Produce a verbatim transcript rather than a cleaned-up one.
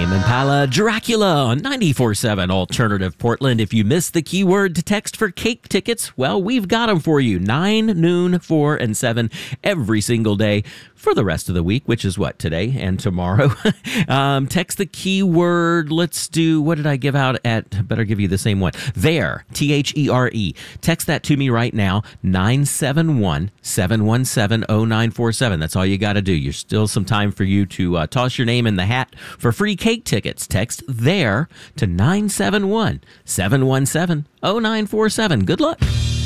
Tame Impala Dracula on ninety-four point seven Alternative Portland. If you missed the keyword to text for cake tickets, well, we've got them for you. nine, noon, four, and seven every single day for the rest of the week, which is what, today and tomorrow. um, text the keyword. Let's do, what did I give out at, better give you the same one. There, T H E R E. Text that to me right now, nine seven one, seven one seven, zero nine four seven. That's all you got to do. You're still some time for you to uh, toss your name in the hat for free cake tickets. Text there to nine seven one, seven one seven, zero nine four seven. Good luck.